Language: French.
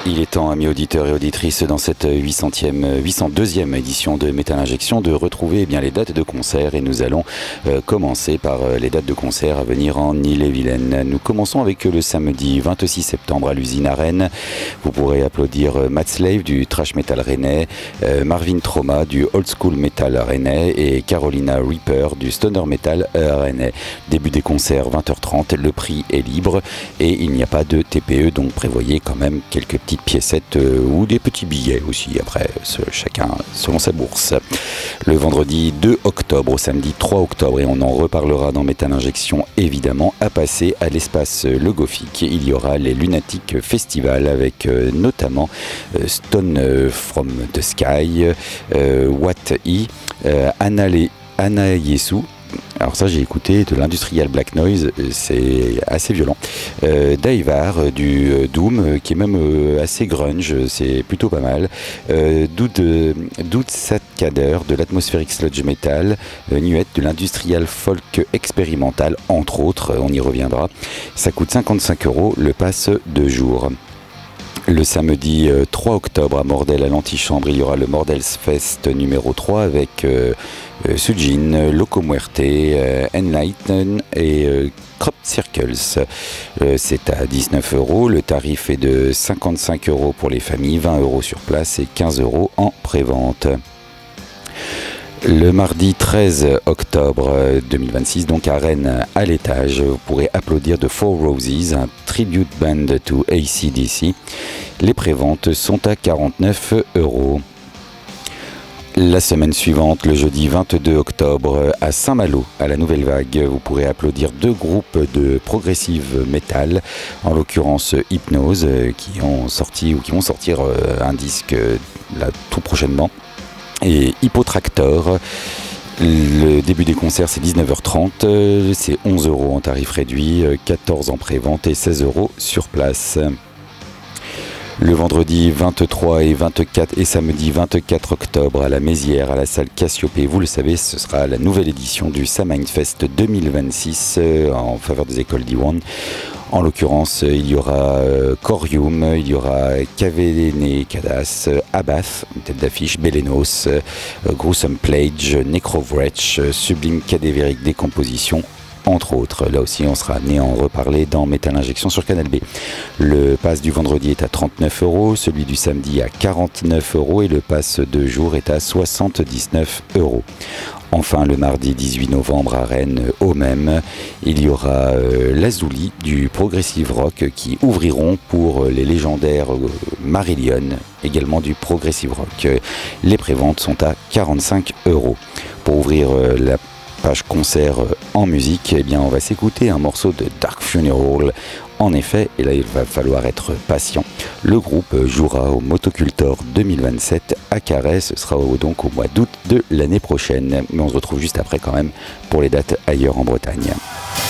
Il est temps, amis auditeurs et auditrices, dans cette 802e édition de Métal Injection, de retrouver les dates de concert. Et nous allons commencer par les dates de concert à venir en Ille-et-Vilaine. Nous commençons avec le samedi 26 septembre à l'usine à Rennes. Vous pourrez applaudir Matt Slave du thrash metal rennais, Marvin Trauma du old school metal rennais et Carolina Reaper du stoner metal rennais. Début des concerts 20h30, le prix est libre et il n'y a pas de TPE, donc prévoyez quand même quelques petites piécettes ou des petits billets aussi, après chacun selon sa bourse. Le vendredi 2 octobre au samedi 3 octobre, et on en reparlera dans Métal Injection évidemment, à passer à l'espace Le Gothique. Il y aura les Lunatic Festival avec notamment Stone from the Sky, What E, Anna Yesu. Alors ça, j'ai écouté de l'Industrial Black Noise, c'est assez violent. Daivar du Doom, qui est même assez grunge, c'est plutôt pas mal. Doud Satkader de l'Atmospheric Sludge Metal, Nuet de l'Industrial Folk Expérimental, entre autres, on y reviendra. Ça coûte 55 € le pass de jour. Le samedi 3 octobre à Mordel à l'Antichambre, il y aura le Mordels Fest numéro 3 avec Sujin, Loco Muerte, Enlighten et Crop Circles. C'est à 19 €. Le tarif est de 55 € pour les familles, 20 € sur place et 15 € en prévente. Le mardi 13 octobre 2026, donc à Rennes, à l'étage, vous pourrez applaudir The Four Roses, un tribute band to AC/DC. Les préventes sont à 49 €. La semaine suivante, le jeudi 22 octobre, à Saint-Malo, à la Nouvelle Vague, vous pourrez applaudir deux groupes de progressive metal, en l'occurrence Hypnose, qui ont sorti ou qui vont sortir un disque là, tout prochainement. Et Hypotractor, le début des concerts c'est 19h30, c'est 11 € en tarif réduit, 14 € en pré-vente et 16 € sur place. Le vendredi 23 et 24 et samedi 24 octobre à la Mézières, à la salle Cassiopée, vous le savez, ce sera la nouvelle édition du Samhainfest 2026 en faveur des écoles d'Iwan. En l'occurrence, il y aura Corium, il y aura Kavene Kadas, Abath, une tête d'affiche, Belenos, Gruesome Plage, Necrovretch, Sublime Cadavérique Décomposition, entre autres. Là aussi, on sera amené à en reparler dans Métal Injection sur Canal B. Le pass du vendredi est à 39 €, celui du samedi à 49 € et le pass de jour est à 79 €. Enfin, le mardi 18 novembre à Rennes, au même, il y aura Lazuli du Progressive Rock qui ouvriront pour les légendaires Marillion, également du Progressive Rock. Les préventes sont à 45 €. Pour ouvrir la page concert en musique, eh bien on va s'écouter un morceau de Dark Funeral. En effet, et là il va falloir être patient, le groupe jouera au Motocultor 2027 à Carhaix, ce sera donc au mois d'août de l'année prochaine. Mais on se retrouve juste après quand même pour les dates ailleurs en Bretagne.